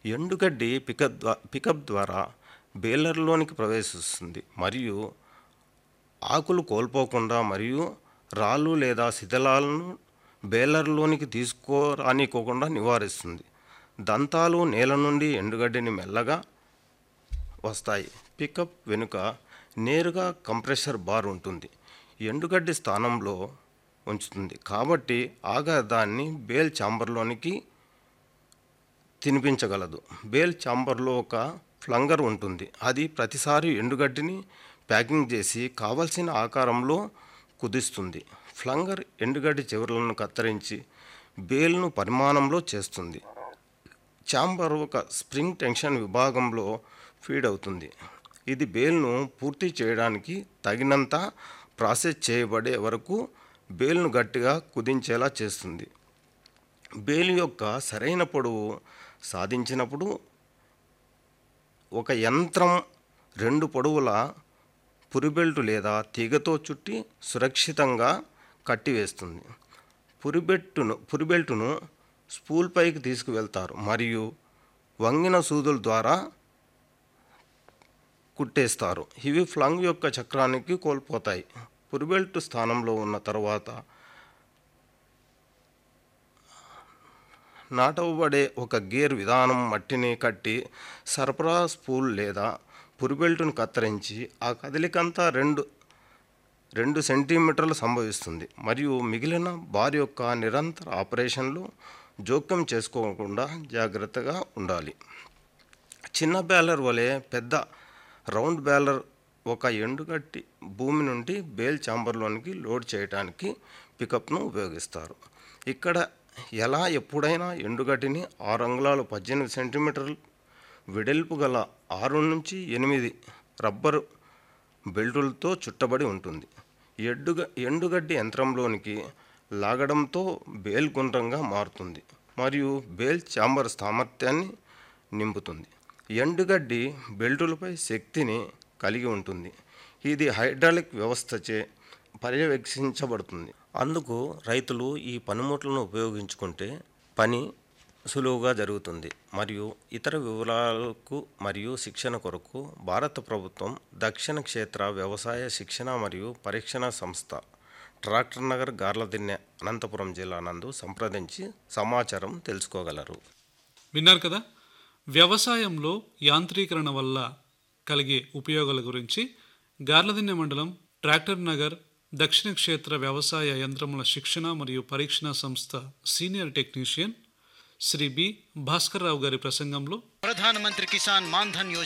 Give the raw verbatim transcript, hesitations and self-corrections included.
ఎండుగడ్డి pickup ద్వా pickup ద్వారా బేలర్లోనికి ప్రవేశిస్తుంది మరియు ఆకులు కోల్పోకుండా మరియు రాళ్ళు లేదా శిథిలాలను బేలర్లోనికి తీసుకోరానికోకుండా నివారిస్తుంది. దంతాలు నేల నుండి ఎండుగడ్డిని మెల్లగా వస్తాయి. పికప్ వెనుక నేరుగా కంప్రెషర్ బార్ ఉంటుంది. ఎండుగడ్డి స్థానంలో ఉంచుతుంది కాబట్టి ఆగా దాన్ని బేల్ ఛాంబర్లోనికి తినిపించగలదు. బేల్ ఛాంబర్లో ఒక ఫ్లంగర్ ఉంటుంది. అది ప్రతిసారి ఎండుగడ్డిని ప్యాకింగ్ చేసి కావలసిన ఆకారంలో కుదిస్తుంది. ఫ్లంగర్ ఎండుగడ్డి చివరలను కత్తిరించి బేల్ను పరిమాణంలో చేస్తుంది. ఛాంబర్ ఒక స్ప్రింగ్ టెన్షన్ విభాగంలో ఫీడ్ అవుతుంది. ఇది బేల్ను పూర్తి చేయడానికి తగినంత ప్రాసెస్ చేయబడే వరకు బేల్ను గట్టిగా కుదించేలా చేస్తుంది. బేలు యొక్క సరైన పొడవు సాధించినప్పుడు ఒక యంత్రం రెండు పొడవుల పురిబెల్టు లేదా తీగతో చుట్టి సురక్షితంగా కట్టివేస్తుంది. పురిబెట్టును పురిబెల్టును స్పూల్ పైకి తీసుకువెళ్తారు మరియు వంగిన సూదుల ద్వారా కుట్టేస్తారు. ఇవి ఫ్లంగ్ యొక్క చక్రానికి కోల్పోతాయి. పురిబెల్ట్ స్థానంలో ఉన్న తర్వాత నాటబడే ఒక గేర్ విధానం మట్టిని కట్టి సరఫరా స్పూల్ లేదా పురిబెల్టును కత్తిరించి ఆ కదలికంతా రెండు రెండు సెంటీమీటర్లు సంభవిస్తుంది మరియు మిగిలిన బార్ యొక్క నిరంతర ఆపరేషన్లో జోక్యం చేసుకోకుండా జాగ్రత్తగా ఉండాలి. చిన్న బ్యాలర్ వలె పెద్ద రౌండ్ బ్యాలర్ ఒక ఎండుగడ్డి భూమి నుండి బేల్ ఛాంబర్లోనికి లోడ్ చేయడానికి పికప్ను ఉపయోగిస్తారు. ఇక్కడ ఎలా ఎప్పుడైనా ఎండుగడ్డిని ఆరు అంగుళాలు పద్దెనిమిది సెంటీమీటర్లు వెడల్పు గల ఆరు నుంచి ఎనిమిది రబ్బరు బెల్టులతో చుట్టబడి ఉంటుంది. ఎడ్డుగ ఎండుగడ్డి యంత్రంలోనికి లాగడంతో బేల్ గుండ్రంగా మారుతుంది మరియు బేల్ ఛాంబర్ సామర్థ్యాన్ని నింపుతుంది. ఎండుగడ్డి బెల్టులపై శక్తిని కలిగి ఉంటుంది. ఇది హైడ్రాలిక్ వ్యవస్థచే పర్యవేక్షించబడుతుంది. అందుకు రైతులు ఈ పనిముట్లను ఉపయోగించుకుంటే పని సులువుగా జరుగుతుంది. మరియు ఇతర వివరాలకు మరియు శిక్షణ కొరకు భారత ప్రభుత్వం దక్షిణ క్షేత్ర వ్యవసాయ శిక్షణ మరియు పరీక్షణ సంస్థ ట్రాక్టర్ నగర్ గార్లదిన్నె అనంతపురం జిల్లా నందు సంప్రదించి సమాచారం తెలుసుకోగలరు. విన్నారు కదా, వ్యవసాయంలో యాంత్రీకరణ వల్ల కలిగే ఉపయోగాల గురించి గార్లదిన్నె మండలం ట్రాక్టర్ నగర్ దక్షిణ క్షేత్ర వ్యవసాయ యంత్రముల శిక్షణ మరియు పరీక్షణ సంస్థ senior technician Shri B Bhaskar Rao గారి ప్రసంగంలో ప్రధానమంత్రి కిసాన్ మాన్ ధన్ యోజన